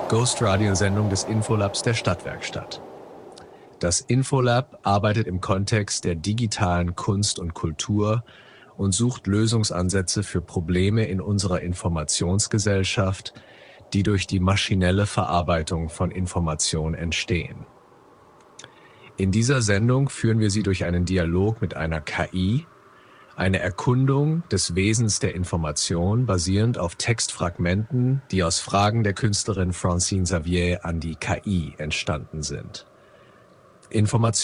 Ghost-Radio-Sendung des Infolabs der Stadtwerkstatt. Das Infolab arbeitet im Kontext der digitalen Kunst und Kultur und sucht Lösungsansätze für Probleme in unserer Informationsgesellschaft, die durch die maschinelle Verarbeitung von Information entstehen. In dieser Sendung führen wir Sie durch einen Dialog mit einer KI, eine Erkundung des Wesens der Information basierend auf Textfragmenten, die aus Fragen der Künstlerin Francine Xavier an die KI entstanden sind. Information